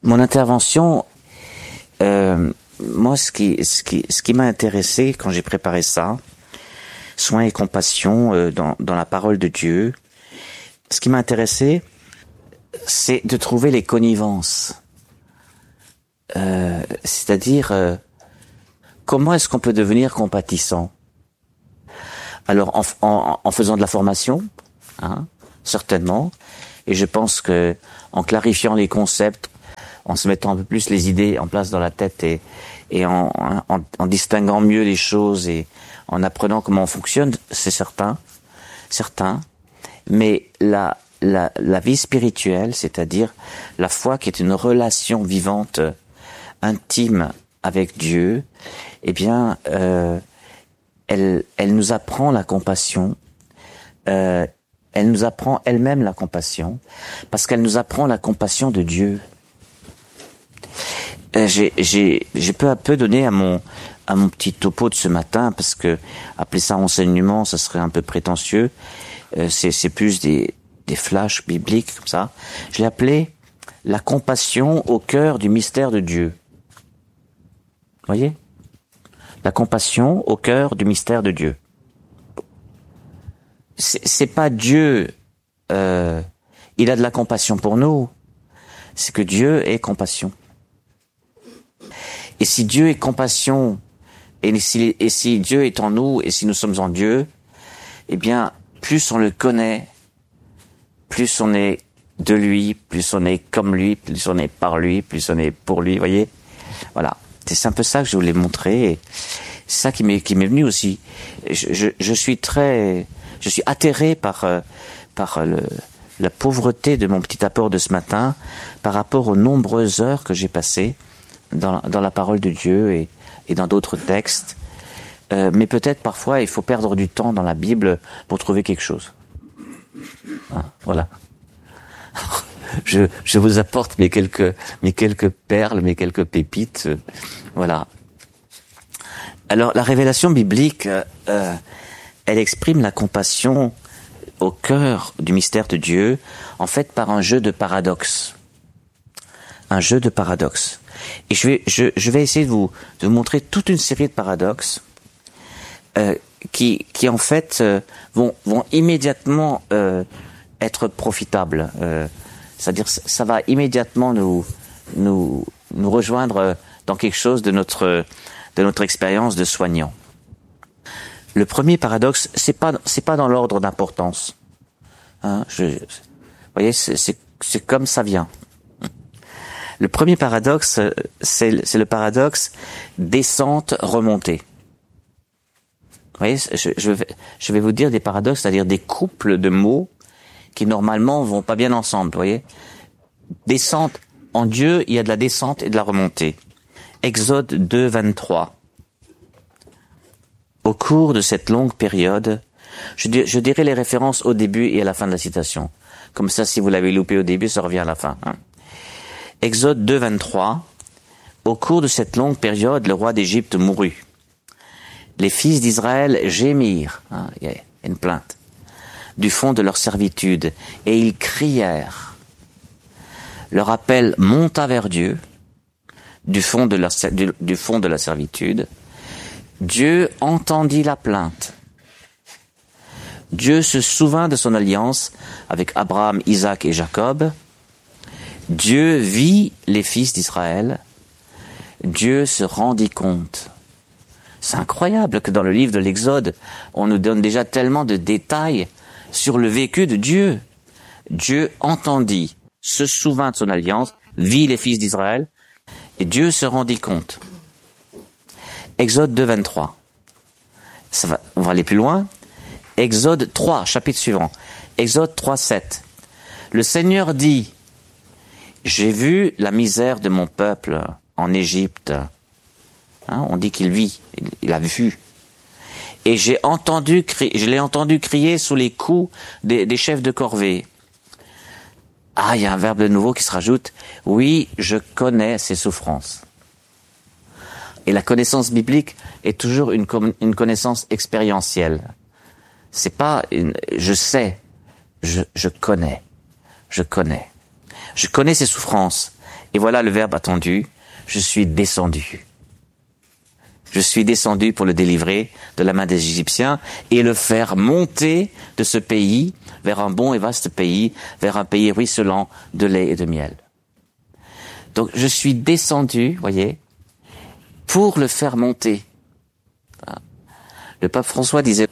Mon intervention, moi, ce qui m'a intéressé quand j'ai préparé ça, soin et compassion dans la parole de Dieu, ce qui m'a intéressé, c'est de trouver les connivences. C'est-à-dire, comment est-ce qu'on peut devenir compatissant? Alors, en faisant de la formation, certainement, et je pense que en clarifiant les concepts, en se mettant un peu plus les idées en place dans la tête et en distinguant mieux les choses et en apprenant comment on fonctionne, c'est certain. Mais la vie spirituelle, c'est-à-dire la foi qui est une relation vivante, intime avec Dieu, eh bien, elle nous apprend la compassion. Elle nous apprend elle-même la compassion, parce qu'elle nous apprend la compassion de Dieu. J'ai peu à peu donné à mon petit topo de ce matin, parce que appeler ça enseignement, ça serait un peu prétentieux. C'est plus des flashs bibliques comme ça. Je l'ai appelé la compassion au cœur du mystère de Dieu. Vous voyez? La compassion au cœur du mystère de Dieu. C'est pas Dieu, il a de la compassion pour nous. C'est que Dieu est compassion. Et si Dieu est compassion, et si Dieu est en nous, et si nous sommes en Dieu, eh bien, plus on le connaît, plus on est de lui, plus on est comme lui, plus on est par lui, plus on est pour lui, voyez? Voilà. C'est un peu ça que je voulais montrer. Et c'est ça qui m'est venu aussi. Je suis atterré par la pauvreté de mon petit apport de ce matin par rapport aux nombreuses heures que j'ai passées dans la parole de Dieu et dans d'autres textes. Mais peut-être parfois il faut perdre du temps dans la Bible pour trouver quelque chose. Voilà. Je vous apporte mes quelques perles, mes quelques pépites. Voilà. Alors la révélation biblique, elle exprime la compassion au cœur du mystère de Dieu, en fait par un jeu de paradoxes. Un jeu de paradoxes. Et je vais essayer de vous montrer toute une série de paradoxes qui en fait vont immédiatement être profitables. C'est-à-dire ça va immédiatement nous rejoindre dans quelque chose de notre expérience de soignant. Le premier paradoxe, c'est pas dans l'ordre d'importance. Vous voyez, c'est comme ça vient. Le premier paradoxe, c'est le paradoxe descente-remontée. Vous voyez, je vais vous dire des paradoxes, c'est-à-dire des couples de mots qui normalement vont pas bien ensemble, vous voyez. Descente, en Dieu, il y a de la descente et de la remontée. Exode 2, 23. Au cours de cette longue période, je dirai les références au début et à la fin de la citation. Comme ça, si vous l'avez loupé au début, ça revient à la fin. Exode 2, 23. Au cours de cette longue période, le roi d'Égypte mourut. Les fils d'Israël gémirent, il y a une plainte, du fond de leur servitude, et ils crièrent. Leur appel monta vers Dieu, du fond de la servitude. Dieu entendit la plainte. Dieu se souvint de son alliance avec Abraham, Isaac et Jacob. Dieu vit les fils d'Israël. Dieu se rendit compte. C'est incroyable que dans le livre de l'Exode, on nous donne déjà tellement de détails sur le vécu de Dieu. Dieu entendit, se souvint de son alliance, vit les fils d'Israël, et Dieu se rendit compte. Exode 2, 23. On va aller plus loin. Exode 3, chapitre suivant. Exode 3, 7. Le Seigneur dit, j'ai vu la misère de mon peuple en Égypte. On dit qu'il vit, il a vu. Et je l'ai entendu crier sous les coups des chefs de corvée. Il y a un verbe de nouveau qui se rajoute. Oui, je connais ses souffrances. Et la connaissance biblique est toujours une connaissance expérientielle. C'est pas je sais, je connais. Je connais ses souffrances Et voilà le verbe attendu, je suis descendu. Je suis descendu pour le délivrer de la main des Égyptiens et le faire monter de ce pays vers un bon et vaste pays, vers un pays ruisselant de lait et de miel. Donc je suis descendu, voyez, pour le faire monter. Le pape François disait,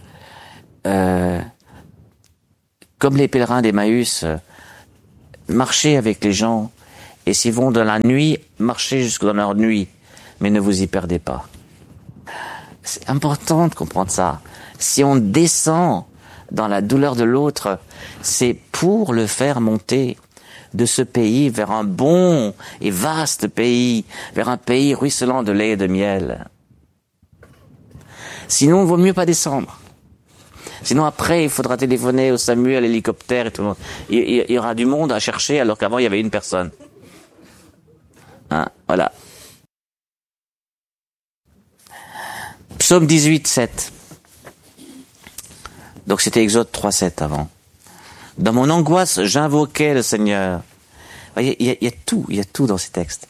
comme les pèlerins d'Emmaüs, marchez avec les gens, et s'ils vont dans la nuit, marchez jusque dans leur nuit, mais ne vous y perdez pas. C'est important de comprendre ça. Si on descend dans la douleur de l'autre, c'est pour le faire monter de ce pays vers un bon et vaste pays, vers un pays ruisselant de lait et de miel. Sinon, il vaut mieux pas descendre. Sinon, après, il faudra téléphoner au SAMU, à l'hélicoptère et tout le monde. Il y aura du monde à chercher alors qu'avant, il y avait une personne. Voilà. Psaume 18, 7. Donc c'était Exode 3, 7 avant. Dans mon angoisse, j'invoquais le Seigneur. Vous voyez, il y a tout dans ces textes.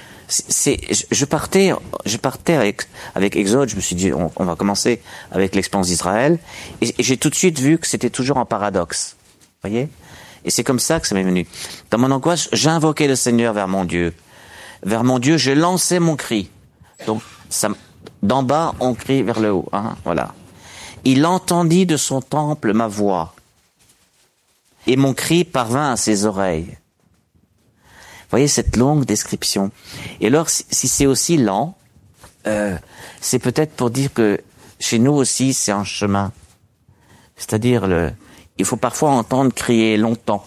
Je partais avec Exode, je me suis dit, on va commencer avec l'expérience d'Israël, et j'ai tout de suite vu que c'était toujours un paradoxe. Vous voyez? Et c'est comme ça que ça m'est venu. Dans mon angoisse, j'invoquais le Seigneur vers mon Dieu. Vers mon Dieu, je lançais mon cri. Donc, d'en bas, on crie vers le haut. Voilà. Il entendit de son temple ma voix, et mon cri parvint à ses oreilles. Vous voyez cette longue description. Et alors, si c'est aussi lent, c'est peut-être pour dire que chez nous aussi, c'est un chemin. C'est-à-dire, il faut parfois entendre crier longtemps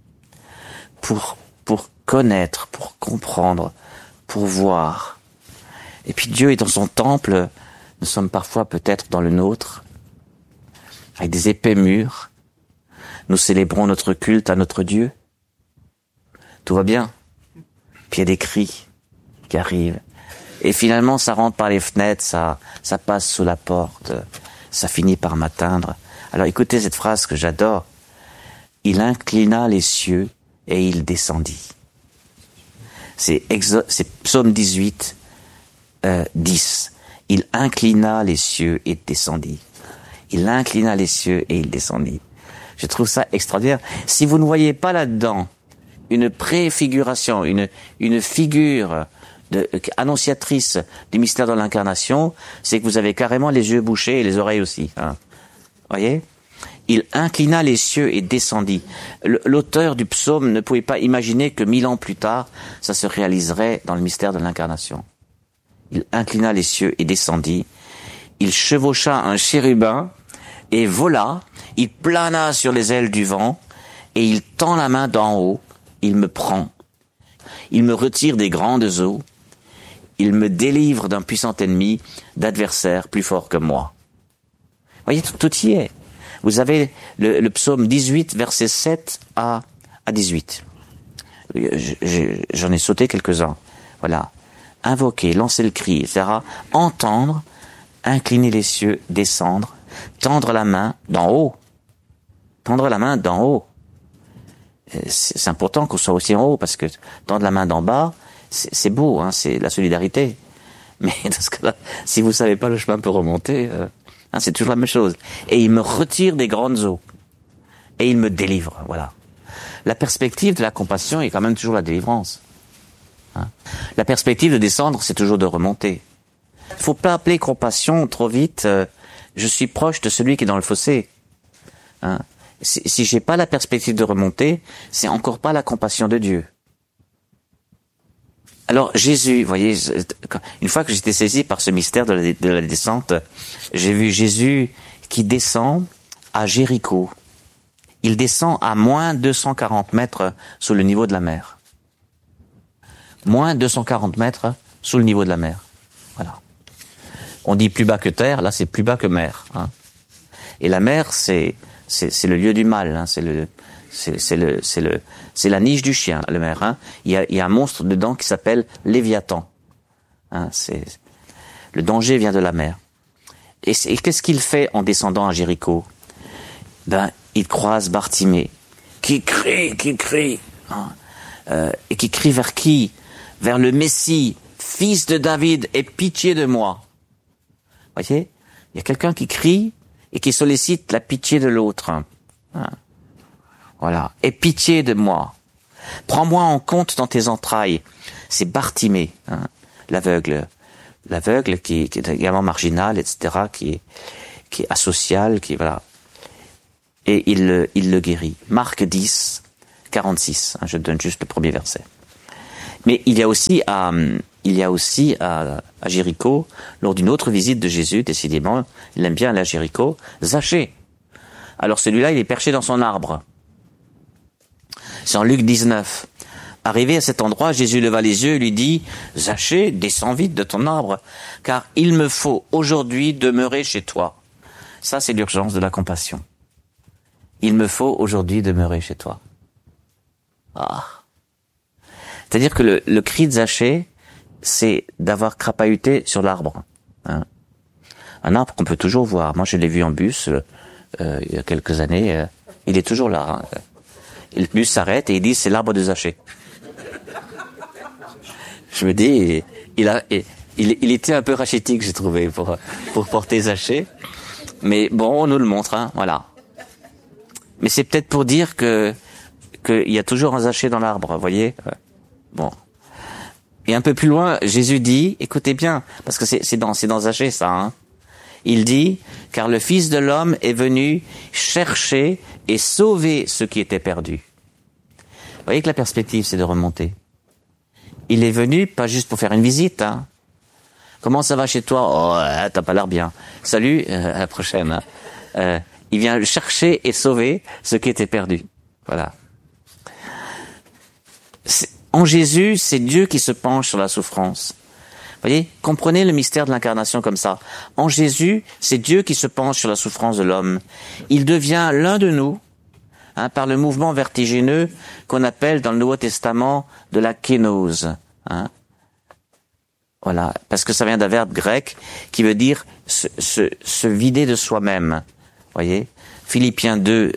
pour connaître, pour comprendre, pour voir. Et puis Dieu est dans son temple, nous sommes parfois peut-être dans le nôtre, avec des épais murs. Nous célébrons notre culte à notre Dieu. Tout va bien. Puis il y a des cris qui arrivent. Et finalement, ça rentre par les fenêtres, ça passe sous la porte, ça finit par m'atteindre. Alors écoutez cette phrase que j'adore. Il inclina les cieux et il descendit. C'est Psaume 18, 10. Il inclina les cieux et descendit. Il inclina les cieux et il descendit. Je trouve ça extraordinaire. Si vous ne voyez pas là-dedans une préfiguration, une figure annonciatrice du mystère de l'incarnation, c'est que vous avez carrément les yeux bouchés et les oreilles aussi. Voyez ? Il inclina les cieux et descendit. L'auteur du psaume ne pouvait pas imaginer que 1000 ans plus tard, ça se réaliserait dans le mystère de l'incarnation. Il inclina les cieux et descendit. Il chevaucha un chérubin et vola. Il plana sur les ailes du vent et il tend la main d'en haut. Il me prend. Il me retire des grandes eaux. Il me délivre d'un puissant ennemi, d'adversaires plus forts que moi. Vous voyez, tout y est. Vous avez le psaume 18, versets 7 à 18. J'en ai sauté quelques-uns. Voilà. Invoquer, lancer le cri, etc. Entendre, incliner les cieux, descendre, tendre la main d'en haut. Tendre la main d'en haut. C'est important qu'on soit aussi en haut, parce que tendre la main d'en bas, c'est beau, c'est la solidarité. Mais dans ce cas-là, si vous savez pas le chemin pour remonter, c'est toujours la même chose. Et il me retire des grandes eaux. Et il me délivre, voilà. La perspective de la compassion est quand même toujours la délivrance. La perspective de descendre, c'est toujours de remonter. Il faut pas appeler compassion trop vite, je suis proche de celui qui est dans le fossé. Si j'ai pas la perspective de remonter, c'est encore pas la compassion de Dieu. Alors Jésus, vous voyez, une fois que j'étais saisi par ce mystère de la descente, j'ai vu Jésus qui descend à Jéricho. Il descend à moins 240 mètres sous le niveau de la mer. Moins 240 mètres sous le niveau de la mer. Voilà. On dit plus bas que terre, là c'est plus bas que mer. Et la mer, c'est le lieu du mal. C'est la niche du chien, la mer. Il y a un monstre dedans qui s'appelle Léviathan. Le danger vient de la mer. Et qu'est-ce qu'il fait en descendant à Jéricho? Il croise Bartimée, qui crie, et qui crie vers qui? vers le Messie, fils de David, aie pitié de moi. Vous voyez, il y a quelqu'un qui crie et qui sollicite la pitié de l'autre. Voilà, aie pitié de moi. Prends-moi en compte dans tes entrailles. C'est Bartimée, l'aveugle qui est également marginal, etc., qui est asocial, voilà. Et il le guérit. Marc 10, 46. Je donne juste le premier verset. Mais il y a aussi à Jéricho, lors d'une autre visite de Jésus, décidément, il aime bien aller à Jéricho, Zachée. Alors celui-là, il est perché dans son arbre. C'est en Luc 19. Arrivé à cet endroit, Jésus leva les yeux et lui dit, Zachée, descends vite de ton arbre, car il me faut aujourd'hui demeurer chez toi. Ça, c'est l'urgence de la compassion. Il me faut aujourd'hui demeurer chez toi. C'est-à-dire que le cri de Zachée, c'est d'avoir crapahuté sur l'arbre. Un arbre qu'on peut toujours voir. Moi, je l'ai vu en bus il y a quelques années. Il est toujours là. Et le bus s'arrête et il dit, c'est l'arbre de Zachée. Je me dis, il était un peu rachitique, j'ai trouvé, pour porter Zachée. Mais bon, on nous le montre, voilà. Mais c'est peut-être pour dire qu'il y a toujours un Zachée dans l'arbre, vous voyez. Bon. Et un peu plus loin, Jésus dit, écoutez bien, parce que c'est dans Zachée, ça, Il dit, car le Fils de l'homme est venu chercher et sauver ceux qui étaient perdus. Vous voyez que la perspective, c'est de remonter. Il est venu, pas juste pour faire une visite, Comment ça va chez toi? Oh, t'as pas l'air bien. Salut, à la prochaine. Il vient chercher et sauver ceux qui étaient perdus. Voilà. En Jésus, c'est Dieu qui se penche sur la souffrance. Vous voyez, comprenez le mystère de l'incarnation comme ça. En Jésus, c'est Dieu qui se penche sur la souffrance de l'homme. Il devient l'un de nous, par le mouvement vertigineux qu'on appelle dans le Nouveau Testament de la kénose. Voilà, parce que ça vient d'un verbe grec qui veut dire se vider de soi-même. Voyez, Philippiens 2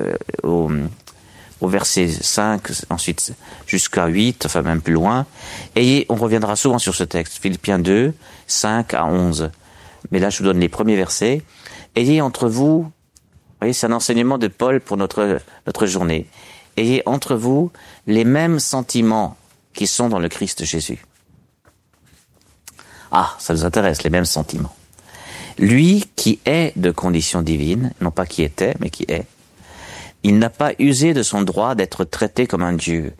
au verset 5, ensuite jusqu'à 8, enfin même plus loin. Et on reviendra souvent sur ce texte, Philippiens 2, 5 à 11. Mais là, je vous donne les premiers versets. Ayez entre vous, vous voyez, c'est un enseignement de Paul pour notre journée. Ayez entre vous les mêmes sentiments qui sont dans le Christ Jésus. Ça nous intéresse, les mêmes sentiments. Lui qui est de condition divine, non pas qui était, mais qui est, il n'a pas usé de son droit d'être traité comme un Dieu.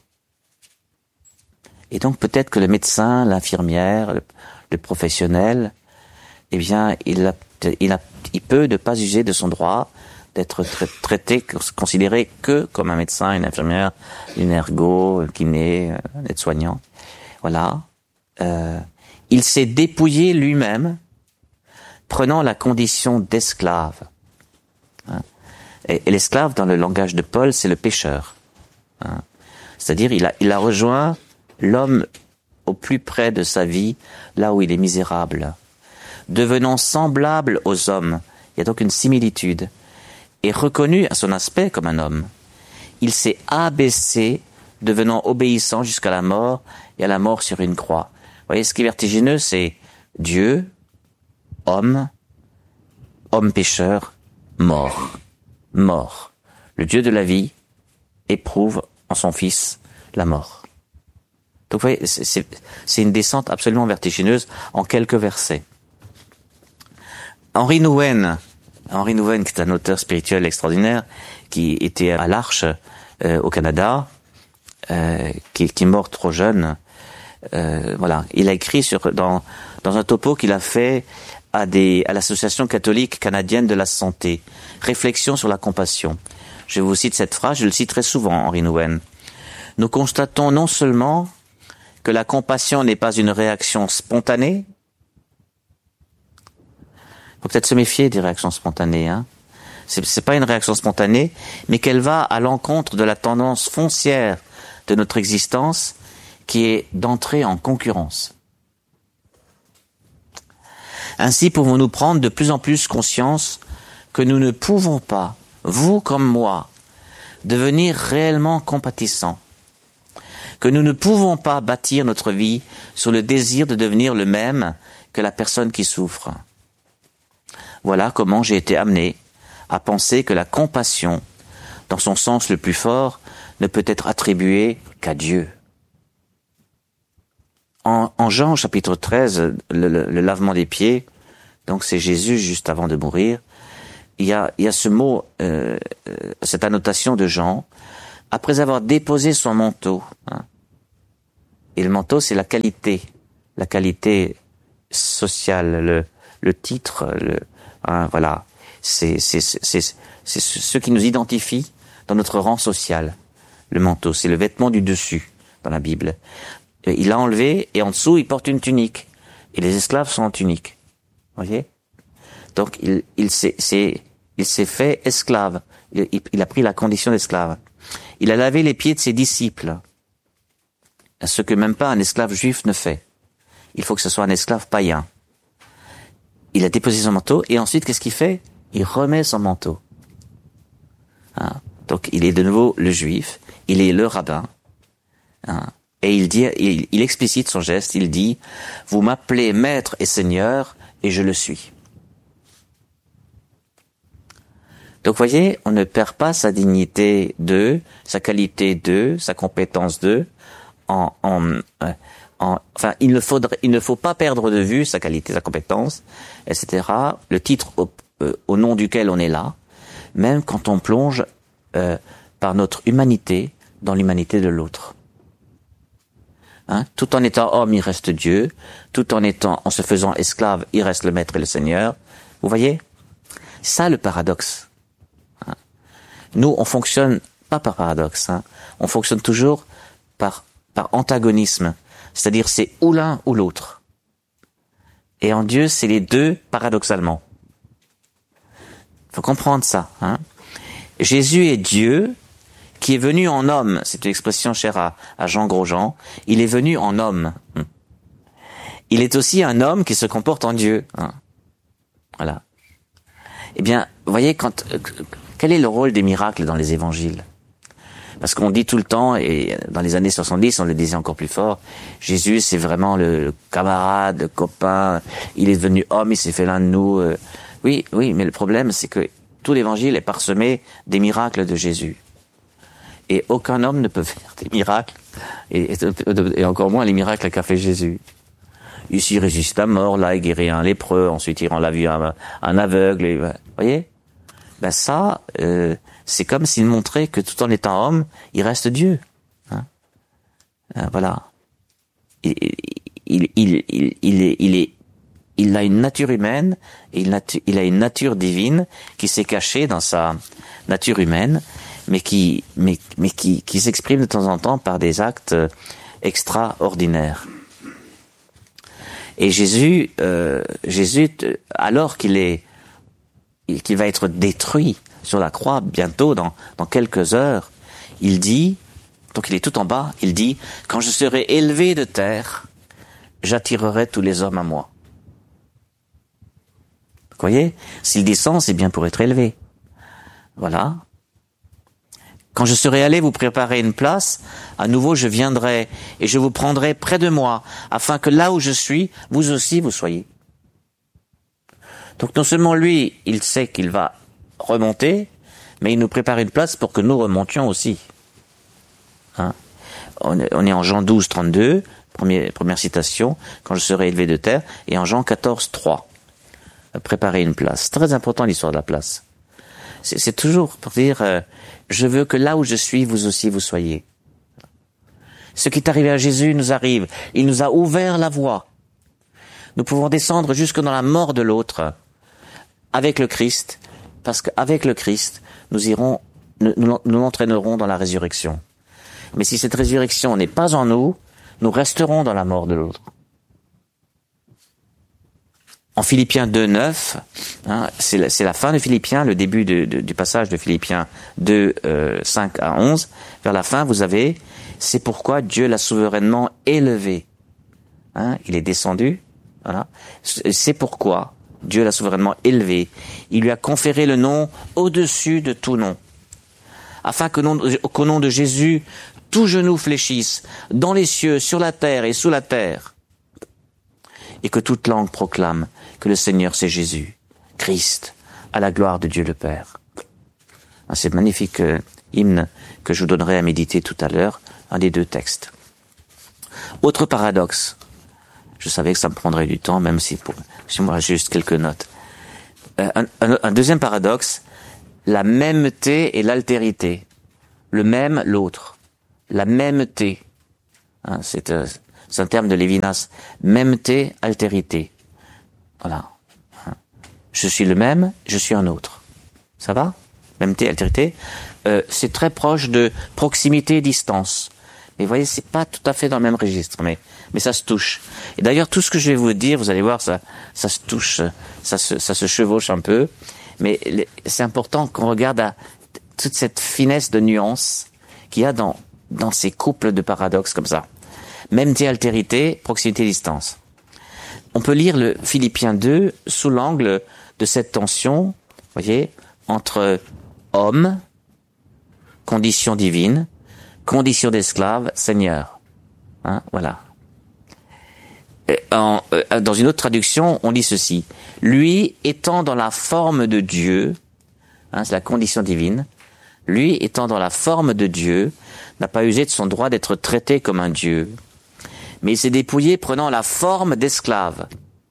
Et donc peut-être que le médecin, l'infirmière, le professionnel, eh bien, il peut ne pas user de son droit d'être traité, considéré que comme un médecin, une infirmière, une ergo, un kiné, un aide-soignant. Voilà. Il s'est dépouillé lui-même, prenant la condition d'esclave. Et l'esclave, dans le langage de Paul, c'est le pécheur. C'est-à-dire, il a rejoint l'homme au plus près de sa vie, là où il est misérable. Devenant semblable aux hommes, il y a donc une similitude, et reconnu à son aspect comme un homme. Il s'est abaissé, devenant obéissant jusqu'à la mort, et à la mort sur une croix. Vous voyez, ce qui est vertigineux, c'est Dieu, homme pécheur, mort. Le Dieu de la vie éprouve en son Fils la mort. Donc vous voyez, c'est une descente absolument vertigineuse en quelques versets. Henri Nouwen, qui est un auteur spirituel extraordinaire, qui était à l'Arche au Canada, qui est mort trop jeune. Voilà, il a écrit dans un topo qu'il a fait à l'Association catholique canadienne de la santé, réflexion sur la compassion. Je vous cite cette phrase, je le cite très souvent, Henri Nouwen. Nous constatons non seulement que la compassion n'est pas une réaction spontanée. Il faut peut-être se méfier des réactions spontanées. C'est pas une réaction spontanée, mais qu'elle va à l'encontre de la tendance foncière de notre existence, qui est d'entrer en concurrence. Ainsi pouvons-nous prendre de plus en plus conscience que nous ne pouvons pas, vous comme moi, devenir réellement compatissants. que nous ne pouvons pas bâtir notre vie sur le désir de devenir le même que la personne qui souffre. Voilà comment j'ai été amené à penser que la compassion, dans son sens le plus fort, ne peut être attribuée qu'à Dieu. En Jean chapitre 13, le lavement des pieds, donc c'est Jésus juste avant de mourir, il y a ce mot, cette annotation de Jean, après avoir déposé son manteau, hein, et le manteau c'est la qualité sociale, le titre, voilà, c'est ce qui nous identifie dans notre rang social. Le manteau, c'est le vêtement du dessus dans la Bible. Il l'a enlevé et en dessous il porte une tunique et les esclaves sont en tunique. Vous voyez? Donc il s'est fait esclave. Il a pris la condition d'esclave. Il a lavé les pieds de ses disciples, ce que même pas un esclave juif ne fait. Il faut que ce soit un esclave païen. Il a déposé son manteau et ensuite qu'est-ce qu'il fait? Il remet son manteau. Hein? Donc il est de nouveau le juif, il est le rabbin. Hein? Et il explicite son geste, il dit « Vous m'appelez maître et seigneur et je le suis ». Donc vous voyez, on ne perd pas sa dignité de, sa qualité de, sa compétence de, enfin, il ne faut pas perdre de vue sa qualité, sa compétence, etc. Le titre au nom duquel on est là, même quand on plonge par notre humanité dans l'humanité de l'autre. Hein? Tout en étant homme, il reste Dieu. Tout en se faisant esclave, il reste le maître et le seigneur. Vous voyez? C'est ça le paradoxe. Hein? Nous, on fonctionne pas par paradoxe. Hein? On fonctionne toujours par antagonisme. C'est-à-dire, c'est ou l'un ou l'autre. Et en Dieu, c'est les deux paradoxalement. Faut comprendre ça. Hein? Jésus est Dieu qui est venu en homme. C'est une expression chère à Jean Grosjean. Il est venu en homme. Il est aussi un homme qui se comporte en Dieu. Hein? Voilà. Eh bien, vous voyez, quel est le rôle des miracles dans les évangiles? Parce qu'on dit tout le temps, et dans les années 70, on le disait encore plus fort, Jésus, c'est vraiment le camarade, le copain, il est devenu homme, il s'est fait l'un de nous. Oui, mais le problème, c'est que tout l'évangile est parsemé des miracles de Jésus. Et aucun homme ne peut faire des miracles, et encore moins les miracles qu'a fait Jésus. Ici, il ressuscite à mort, là, il guérit un lépreux, ensuite il rend la vue à un aveugle, vous voyez? Ben ça, c'est comme s'il montrait que tout en étant homme, il reste Dieu. Hein? Voilà. Il a une nature humaine, et il a une nature divine qui s'est cachée dans sa nature humaine, mais qui s'exprime de temps en temps par des actes extraordinaires. Et Jésus, alors qu'il va être détruit sur la croix bientôt, dans quelques heures, il dit, donc il est tout en bas, il dit, quand je serai élevé de terre, j'attirerai tous les hommes à moi. Vous voyez, s'il descend, c'est bien pour être élevé. Voilà. Quand je serai allé vous préparer une place, à nouveau je viendrai et je vous prendrai près de moi, afin que là où je suis, vous aussi vous soyez. Donc non seulement lui, il sait qu'il va remonter, mais il nous prépare une place pour que nous remontions aussi. Hein? On est en Jean 12, 32, première citation, quand je serai élevé de terre, et en Jean 14, 3. Préparer une place. C'est très important l'histoire de la place. C'est toujours pour dire, je veux que là où je suis, vous aussi vous soyez. Ce qui est arrivé à Jésus nous arrive. Il nous a ouvert la voie. Nous pouvons descendre jusque dans la mort de l'autre avec le Christ, parce qu'avec le Christ, nous l'entraînerons dans la résurrection. Mais si cette résurrection n'est pas en nous, nous resterons dans la mort de l'autre. En Philippiens 2, 9, hein, c'est la fin de Philippiens, le début du passage de Philippiens 2, 5 à 11. Vers la fin, vous avez, c'est pourquoi Dieu l'a souverainement élevé. Hein, il est descendu, voilà. C'est pourquoi Dieu l'a souverainement élevé. Il lui a conféré le nom au-dessus de tout nom. Afin qu'au nom de Jésus, tout genou fléchisse, dans les cieux, sur la terre et sous la terre, et que toute langue proclame que le Seigneur c'est Jésus, Christ, à la gloire de Dieu le Père. C'est magnifique hymne que je vous donnerai à méditer tout à l'heure, un des deux textes. Autre paradoxe, je savais que ça me prendrait du temps, même si moi j'ai juste quelques notes. Un deuxième paradoxe, la mêmeté et l'altérité. Le même, l'autre. La mêmeté. C'est un terme de Lévinas. Mêmeté, altérité. Voilà. Je suis le même, je suis un autre. Ça va? Mêmeté, altérité. C'est très proche de proximité, distance. Mais vous voyez, c'est pas tout à fait dans le même registre, mais ça se touche. Et d'ailleurs, tout ce que je vais vous dire, vous allez voir, ça se touche, ça se chevauche un peu. Mais c'est important qu'on regarde à toute cette finesse de nuances qu'il y a dans ces couples de paradoxes comme ça. Mêmeté, altérité, proximité, distance. On peut lire le Philippiens 2 sous l'angle de cette tension, voyez, entre homme, condition divine, condition d'esclave, Seigneur. Voilà. Dans une autre traduction, on lit ceci. Lui étant dans la forme de Dieu, c'est la condition divine, lui étant dans la forme de Dieu, n'a pas usé de son droit d'être traité comme un Dieu, mais il s'est dépouillé prenant la forme d'esclave.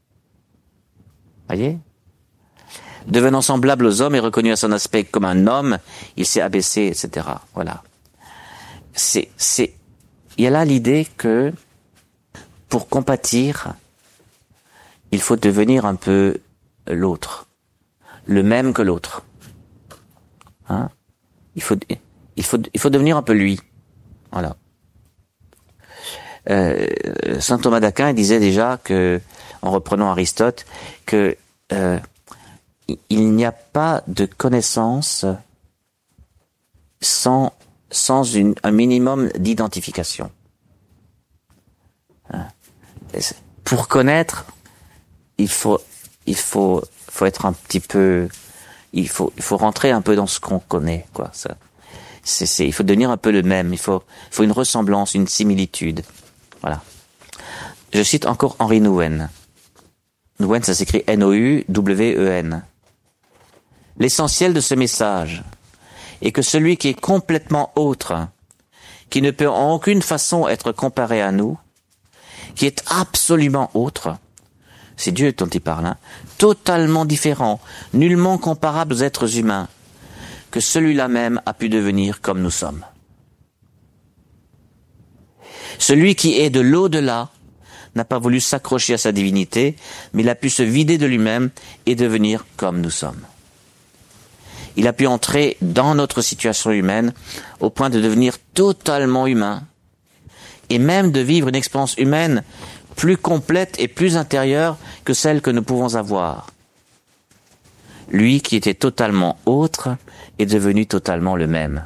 Voyez? Devenant semblable aux hommes et reconnu à son aspect comme un homme, il s'est abaissé, etc. Voilà. Il y a là l'idée que pour compatir, il faut devenir un peu l'autre, le même que l'autre. Il faut devenir un peu lui. Voilà. Saint Thomas d'Aquin disait déjà que, en reprenant Aristote, que il n'y a pas de connaissance sans un minimum d'identification. Pour connaître, il faut être un petit peu, il faut rentrer un peu dans ce qu'on connaît, quoi. Il faut devenir un peu le même. Il faut une ressemblance, une similitude. Voilà. Je cite encore Henri Nouwen. Nouwen, ça s'écrit N-O-U-W-E-N. L'essentiel de ce message est que celui qui est complètement autre, qui ne peut en aucune façon être comparé à nous, qui est absolument autre, c'est Dieu dont il parle, totalement différent, nullement comparable aux êtres humains, que celui-là même a pu devenir comme nous sommes. Celui qui est de l'au-delà n'a pas voulu s'accrocher à sa divinité, mais il a pu se vider de lui-même et devenir comme nous sommes. Il a pu entrer dans notre situation humaine au point de devenir totalement humain et même de vivre une expérience humaine plus complète et plus intérieure que celle que nous pouvons avoir. Lui qui était totalement autre est devenu totalement le même.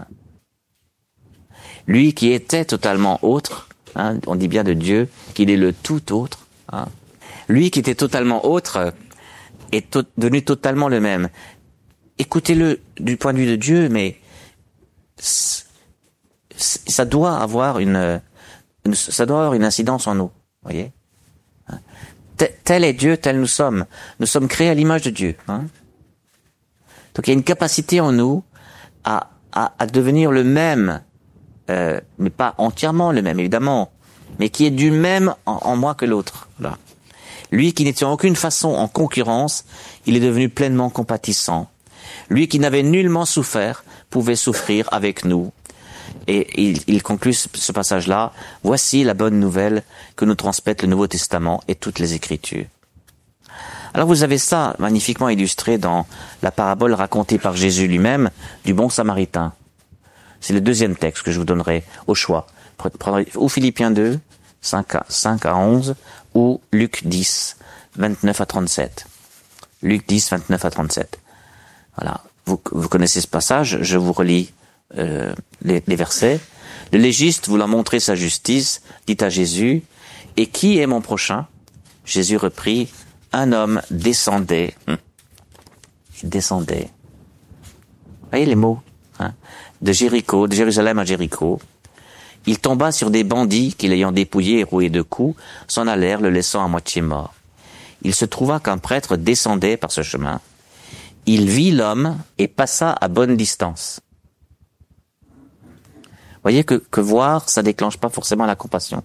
Lui qui était totalement autre, on dit bien de Dieu qu'il est le tout autre. Lui qui était totalement autre est devenu totalement le même. Écoutez-le du point de vue de Dieu, mais ça doit avoir une incidence en nous, voyez. Tel est Dieu, tel nous sommes. Nous sommes créés à l'image de Dieu. Donc il y a une capacité en nous à devenir le même, mais pas entièrement le même, évidemment, mais qui est du même en moi que l'autre. Là. Lui qui n'était en aucune façon en concurrence, il est devenu pleinement compatissant. Lui qui n'avait nullement souffert pouvait souffrir avec nous. Et il conclut ce passage-là. Voici la bonne nouvelle que nous transmettent le Nouveau Testament et toutes les Écritures. Alors vous avez ça magnifiquement illustré dans la parabole racontée par Jésus lui-même du bon Samaritain. C'est le deuxième texte que je vous donnerai au choix. Ou Philippiens 2, 5 à 11, ou Luc 10, 29 à 37. Luc 10, 29 à 37. Voilà. Vous connaissez ce passage, je vous relis les versets. Le légiste, voulant montrer sa justice, dit à Jésus, « Et qui est mon prochain ?» Jésus reprit, « Un homme descendait. » Il descendait. Vous voyez les mots, de Jéricho, de Jérusalem à Jéricho. Il tomba sur des bandits qui, l'ayant dépouillé et roué de coups, s'en allèrent, le laissant à moitié mort. Il se trouva qu'un prêtre descendait par ce chemin. Il vit l'homme et passa à bonne distance. Vous voyez que voir, ça déclenche pas forcément la compassion.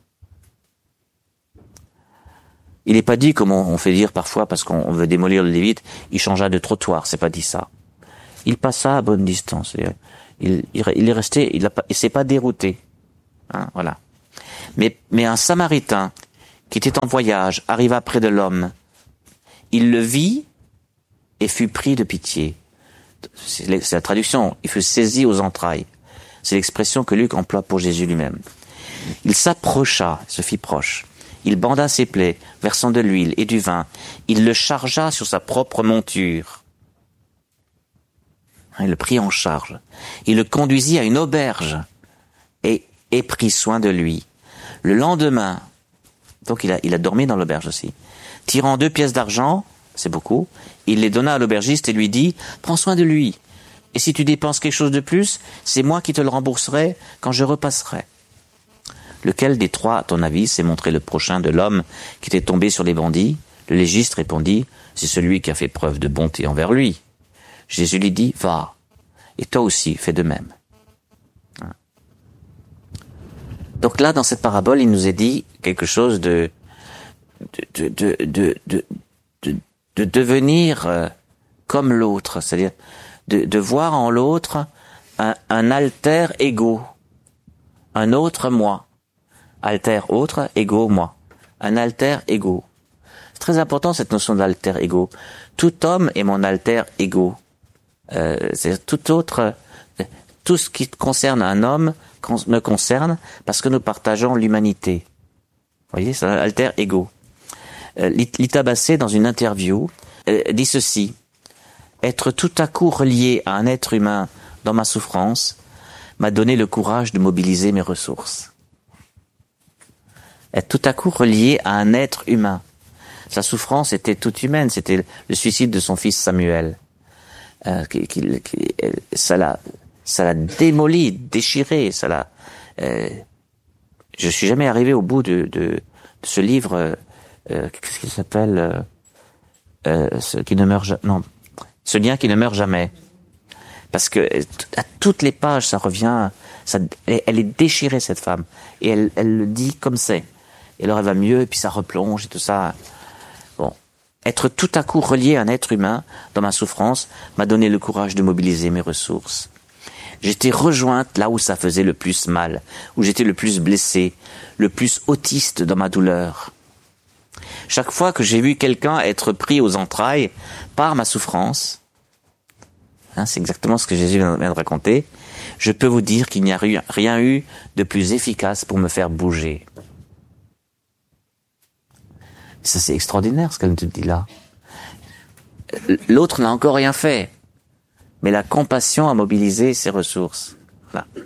Il n'est pas dit, comme on fait dire parfois, parce qu'on veut démolir le Lévite, il changea de trottoir, c'est pas dit ça. Il passa à bonne distance. Il est resté, il s'est pas dérouté. Hein, voilà. Mais un Samaritain, qui était en voyage, arriva près de l'homme. Il le vit et fut pris de pitié. C'est la traduction. Il fut saisi aux entrailles. C'est l'expression que Luc emploie pour Jésus lui-même. Il s'approcha, se fit proche. Il banda ses plaies, versant de l'huile et du vin. Il le chargea sur sa propre monture. Il le prit en charge. Il le conduisit à une auberge et prit soin de lui. Le lendemain, donc il a dormi dans l'auberge aussi. Tirant 2 pièces d'argent, c'est beaucoup, il les donna à l'aubergiste et lui dit « Prends soin de lui. Et si tu dépenses quelque chose de plus, c'est moi qui te le rembourserai quand je repasserai. » Lequel des 3, à ton avis, s'est montré le prochain de l'homme qui était tombé sur les bandits? Le légiste répondit, c'est celui qui a fait preuve de bonté envers lui. Jésus lui dit, va, et toi aussi, fais de même. Donc là, dans cette parabole, il nous est dit quelque chose de devenir comme l'autre, c'est-à-dire de voir en l'autre un alter ego, un autre moi. Alter autre, ego moi. Un alter ego. C'est très important cette notion d'alter ego. Tout homme est mon alter ego. C'est tout ce qui concerne un homme me concerne parce que nous partageons l'humanité. Vous voyez, c'est un alter ego. Lita Bassé, dans une interview, dit ceci. Être tout à coup relié à un être humain dans ma souffrance m'a donné le courage de mobiliser mes ressources. Être tout à coup relié à un être humain. Sa souffrance était toute humaine, c'était le suicide de son fils Samuel. Ça l'a démoli, déchiré, je suis jamais arrivé au bout de ce livre, qu'est-ce qu'il s'appelle, ce lien qui ne meurt jamais. Parce que à toutes les pages, ça revient, elle est déchirée cette femme, et elle le dit comme c'est. Et alors elle va mieux, et puis ça replonge et tout ça. Bon. Être tout à coup relié à un être humain dans ma souffrance m'a donné le courage de mobiliser mes ressources. J'étais rejointe là où ça faisait le plus mal, où j'étais le plus blessé, le plus autiste dans ma douleur. Chaque fois que j'ai vu quelqu'un être pris aux entrailles par ma souffrance, c'est exactement ce que Jésus vient de raconter, je peux vous dire qu'il n'y a rien eu de plus efficace pour me faire bouger. Ça, c'est extraordinaire ce qu'elle nous dit là. L'autre n'a encore rien fait, mais la compassion a mobilisé ses ressources. Voilà.